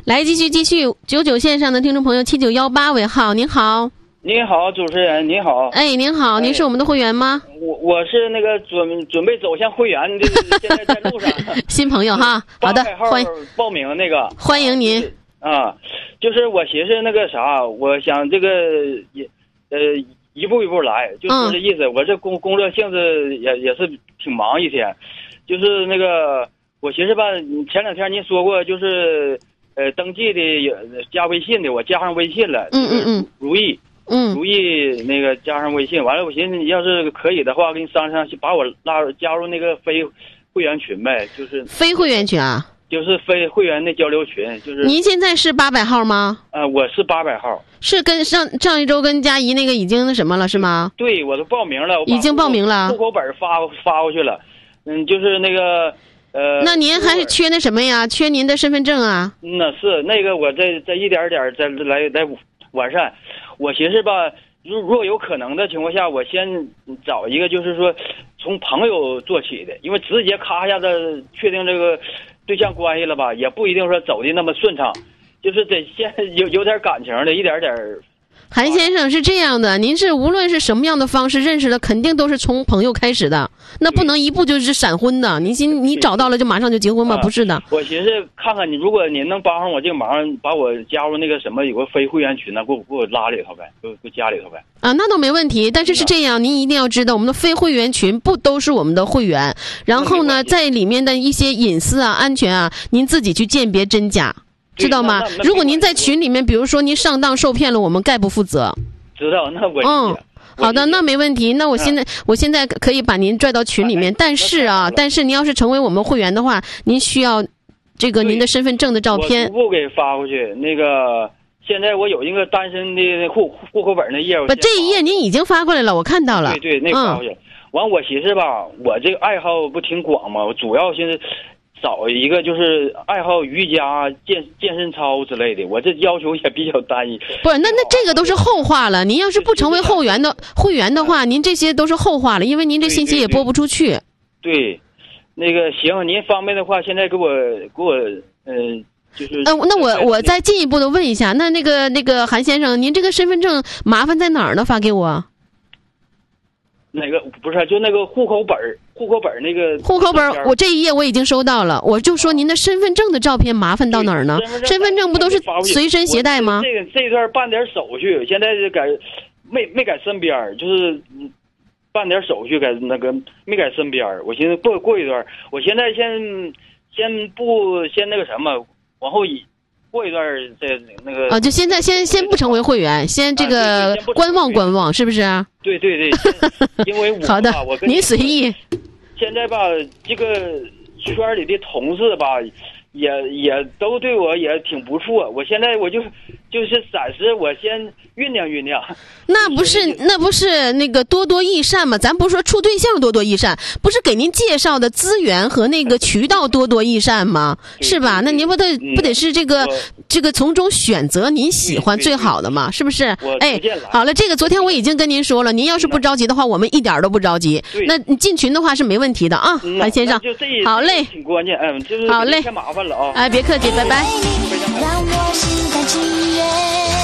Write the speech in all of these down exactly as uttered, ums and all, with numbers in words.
来，继续继续，九九线上的听众朋友七九一八尾号，您好。 您好，主持人，您好。 哎，您好，您是我们的会员吗？ 哎、我我是那个准准备走向会员的，现在在路上。 新朋友哈，好的，欢迎报名那个。 欢迎您。 啊，就是我寻思那个啥，我想这个也呃一步一步来，就是这意思。嗯、我这工工作性质也也是挺忙一天，就是那个我寻思吧，前两天您说过，就是呃登记的加微信的，我加上微信了。 嗯嗯嗯， 如意。 嗯， 如意那个加上微信，完了我寻思你要是可以的话，跟你商量，把我拉加入那个非会员群呗，就是非会员群啊， 就是非会员的交流群，就是。 您现在是八百号吗？ 呃，我是八百号， 是跟上上一周跟佳怡那个已经那什么了是吗？ 对，我都报名了，我已经报名了， 户口本发发过去了，嗯，就是那个呃。 那您还是缺那什么呀？缺您的身份证啊？ 嗯，那是那个我再再一点点再来来完善。我寻思吧，如如果有可能的情况下，我先找一个，就是说从朋友做起的，因为直接咔一下子确定这个对象关系了吧，也不一定说走的那么顺畅，就是得先有有点感情的，一点点。 韩先生是这样的，您是无论是什么样的方式认识的，肯定都是从朋友开始的，那不能一步就是闪婚的。您心你找到了就马上就结婚吗？不是的。 我寻思看看你，如果您能帮上我这个忙，把我加入那个什么有个非会员群呢，给我给我拉里头呗，给我给我加里头呗。 啊，那都没问题。但是是这样，您一定要知道，我们的非会员群不都是我们的会员，然后呢，在里面的一些隐私啊、安全啊，您自己去鉴别真假。知道吗？如果您在群里面，比如说您上当受骗了，我们概不负责。 知道，那我嗯，好的，那没问题。那我现在、嗯、我现在可以把您拽到群里面，但是啊，但是您要是成为我们会员的话，您需要这个您的身份证的照片。 我逐步给发过去。那个现在我有一个单身的户户口本的页， 不，这一页您已经发过来了，我看到了。 对对，那发过去。嗯、完，我寻思吧，我这个爱好不挺广吗？我主要现在。找一个就是爱好瑜伽、健健身操之类的，我这要求也比较单一。 不是，那那这个都是后话了。您要是不成为后援的会员的话，您这些都是后话了，因为您这信息也播不出去。 对，对对那个行，您方便的话，现在给我给我嗯、呃，就是。 呃，那我我再进一步的问一下，那那个那个韩先生，您这个身份证麻烦在哪儿呢？发给我。 哪个不是就那个户口本户口本那个户口本我这一页我已经收到了，我就说您的身份证的照片麻烦到哪儿呢？身份证不都是随身携带吗？ 这个这一段办点手续，现在改没没改身边，就是办点手续改那个没改身边。我寻思过过一段，我现在先先不先那个什么，往后移。过一段这那个啊，就现在先先不成为会员，先这个观望观望，是不是？ 对对对，因为我好的， 我跟您随意。 现在吧，这个圈里的同事吧，也也都对我也挺不错。我现在我就就是暂时我先酝酿酝酿。 那不是那不是那个多多益善吗？咱不是说处对象多多益善，不是给您介绍的资源和那个渠道多多益善吗？是吧？那您不得不得是这个这个从中选择您喜欢最好的嘛？是不是？哎，好了，这个昨天我已经跟您说了，您要是不着急的话，我们一点都不着急。那你进群的话是没问题的啊，韩先生。好嘞， 挺关键，嗯，就是好嘞， 太麻烦了啊。 哎，别客气，拜拜。 让我心甘情愿。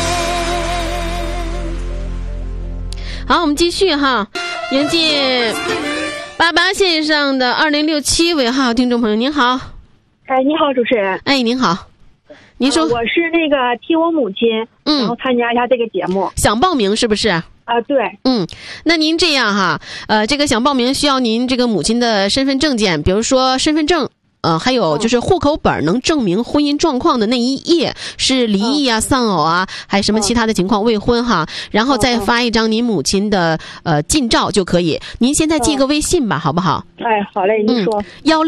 好，我们继续哈，迎接八八线上的二零六七尾号听众朋友，您好。 哎，你好，主持人。 哎，您好，您说。 呃、我是那个替我母亲， 嗯， 然后参加一下这个节目。 想报名是不是？ 啊、呃，对。 嗯，那您这样哈，呃，这个想报名需要您这个母亲的身份证件，比如说身份证。呃，还有就是户口本能证明婚姻状况的那一页是离异啊、丧偶啊，还有什么其他的情况未婚哈，然后再发一张您母亲的呃近照就可以。您现在记个微信吧，好不好？ 哎，好嘞，您说。 幺